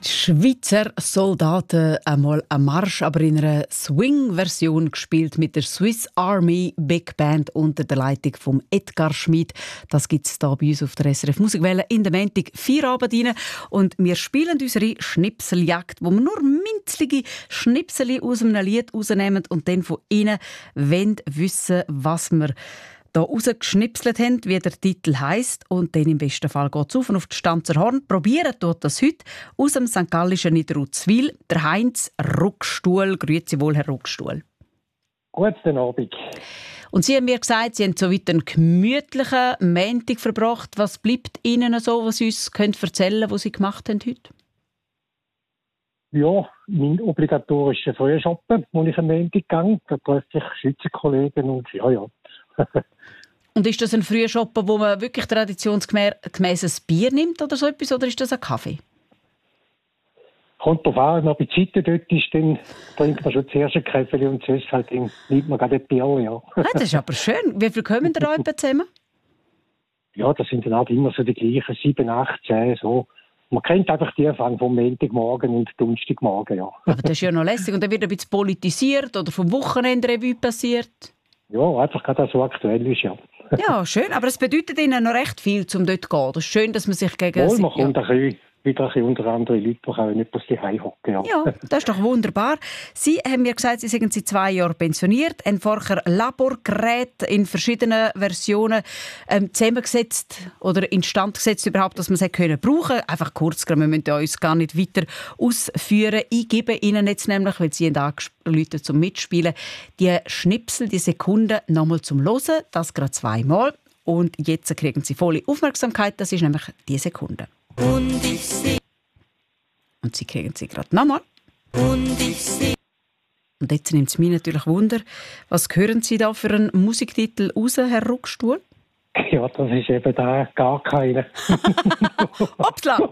Schweizer Soldaten, einmal ein Marsch, aber in einer Swing-Version gespielt mit der Swiss Army Big Band unter der Leitung von Edgar Schmid. Das gibt es hier bei uns auf der SRF Musikwelle in der Montag 4 Abend rein. Und wir spielen unsere Schnipseljagd, wo wir nur minzlige Schnipsel aus einem Lied rausnehmen und dann von ihnen wissen, was wir da rausgeschnipselt haben, wie der Titel heisst. Und dann im besten Fall geht es auf die Stanzer Horn. Probieren tut das heute aus dem St. Gallischen Niederutzwil, der Heinz Ruckstuhl. Grüezi wohl, Herr Ruckstuhl. Guten Abend. Und Sie haben mir gesagt, Sie haben so weit einen gemütlichen Montag verbracht. Was bleibt Ihnen so, was Sie uns erzählen können, was Sie gemacht haben heute? Ja, mein obligatorischer Frühschoppen, wo ich am Montag gehe. Da treffe ich Schützenkollegen und ja. Und ist das ein Frühschoppen, wo man wirklich traditionsgemäß ein Bier nimmt oder so etwas, oder ist das ein Kaffee? Kommt drauf an, wenn man bei Zeiten dort ist, dann trinkt man schon zuerst ein Käffeli und zuerst halt nimmt man gerade ein Bier, ja. Das ist aber schön. Wie viel kommen da etwa zusammen? Ja, das sind dann auch immer so die gleichen, 7, 8, 10, so. Man kennt einfach die Anfang vom Montagmorgen und Donnerstagmorgen, ja. Aber das ist ja noch lässig. Und dann wird ein bisschen politisiert oder vom Wochenende Revue passiert? Ja, einfach gerade so aktuell ist, ja. Ja, schön. Aber es bedeutet Ihnen noch recht viel, um dort zu gehen. Das ist schön, dass man sich gegen... Man kommt wieder ein bisschen unter andere Leute, die auch nicht bloß daheim hocken. Ja, das ist doch wunderbar. Sie haben mir gesagt, Sie sind seit 2 Jahren pensioniert, haben vorher Laborgeräte in verschiedenen Versionen zusammengesetzt oder instand gesetzt, überhaupt, dass man sie brauchen konnte. Einfach kurz, wir müssen uns gar nicht weiter ausführen. Ich gebe Ihnen jetzt nämlich, weil Sie angerufen zum Mitspielen, die Schnipsel, die Sekunden nochmal zum Hören, das gerade 2-mal. Und jetzt kriegen Sie volle Aufmerksamkeit, das ist nämlich die Sekunde. Und ich sehe. Und Sie kriegen sie gerade nochmal. Und ich sehe. Und jetzt nimmt es mich natürlich Wunder, was hören Sie da für einen Musiktitel raus, Herr Ruckstuhl? Ja, das ist eben da gar keiner. Hoppla!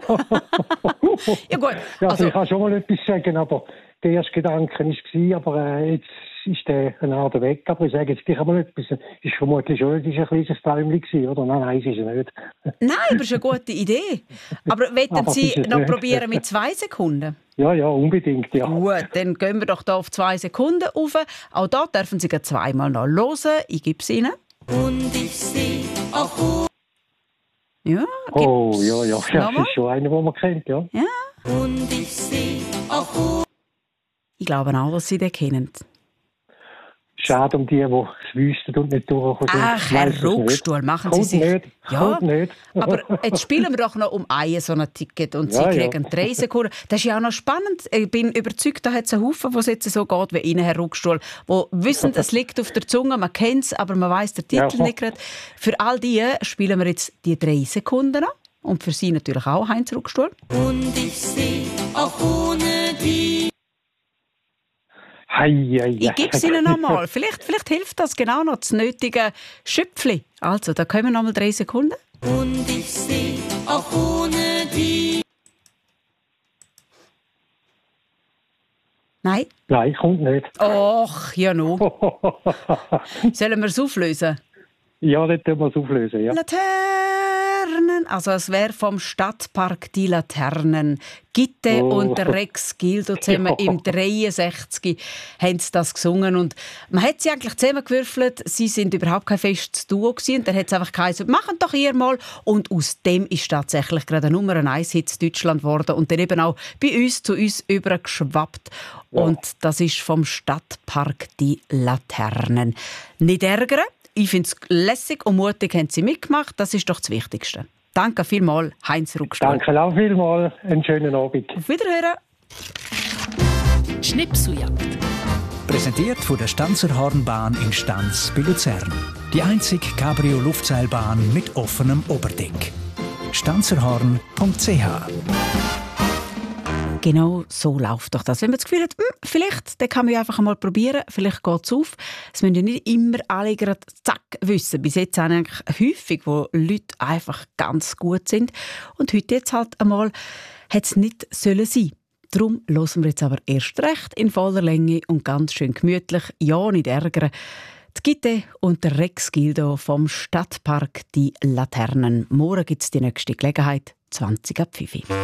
Ja gut. Also, ich kann schon mal etwas sagen, aber der erste Gedanke war, aber jetzt ist der eine Art weg. Aber ich sage jetzt gleich einmal etwas. Ist vermutlich schon ein kleines Träumchen, oder? Nein, ist es nicht. Nein, aber es ist eine gute Idee. Aber wollen Sie noch probieren mit 2 Sekunden? Ja, unbedingt, ja. Gut, dann gehen wir doch da auf 2 Sekunden rauf. Auch da dürfen Sie 2-mal noch hören. Ich gebe es Ihnen. Und ich sehe auch... Ja, oh, ja. Das ist schon einer, den man kennt, ja. Ja. Und ich sehe auch... Ich glaube auch, dass Sie den kennen. Schade um die es wüssten und nicht durchkommen. Ach, Herr Ruckstuhl, machen Sie sich... Nicht. Ja, nicht. Aber jetzt spielen wir doch noch um so ein Ticket und Sie kriegen 3 Sekunden. Das ist ja auch noch spannend. Ich bin überzeugt, da hat es einen Haufen, wo es jetzt so geht wie Ihnen, Herr Ruckstuhl, die wissen, es liegt auf der Zunge, man kennt es, aber man weiss den Titel nicht gerade. Für all die spielen wir jetzt die 3 Sekunden noch. Und für Sie natürlich auch, Heinz Ruckstuhl. Und ich sehe auch ohne die... Ich gebe es Ihnen noch mal. Vielleicht hilft das genau noch, das nötige Schöpfli. Also, da kommen noch mal 3 Sekunden. Und ich sehe auch ohne die... Nein? Nein, kommt nicht. Och, ja no. Sollen wir es auflösen? Ja, dann tun wir es auflösen, ja. Laternen. Also es wäre vom Stadtpark die Laternen. Gitte und der Rex Gildo zusammen im 63 haben sie das gesungen. Und man hat sie eigentlich zusammengewürfelt. Sie sind überhaupt kein festes Duo gewesen. Und dann hat es einfach geheißen, machen doch ihr mal. Und aus dem ist tatsächlich gerade ein Nummer 1 Hit in Deutschland geworden. Und dann eben auch bei uns zu uns übergeschwappt. Ja. Und das ist vom Stadtpark die Laternen. Nicht ärgern. Ich finde es lässig und mutig, haben Sie mitgemacht. Das ist doch das Wichtigste. Danke vielmals, Heinz Ruckstuhl. Danke auch vielmals. Einen schönen Abend. Auf Wiederhören. Schnipseljagd. Präsentiert von der Stanzer Hornbahn in Stanz bei Luzern. Die einzige Cabrio-Luftseilbahn mit offenem Oberdeck. stanzerhorn.ch. Genau so läuft doch das. Wenn man das Gefühl hat, vielleicht, dann kann man ja einfach mal probieren, vielleicht geht es auf. Es müssen ja nicht immer alle gerade zack wissen. Bis jetzt sind eigentlich häufig, wo Leute einfach ganz gut sind. Und heute jetzt halt einmal hat es nicht sollen sein. Darum hören wir jetzt aber erst recht in voller Länge und ganz schön gemütlich. Ja, nicht ärgern. Die Gitte und der Rex Gildo vom Stadtpark die Laternen. Morgen gibt es die nächste Gelegenheit, 20 ab 5.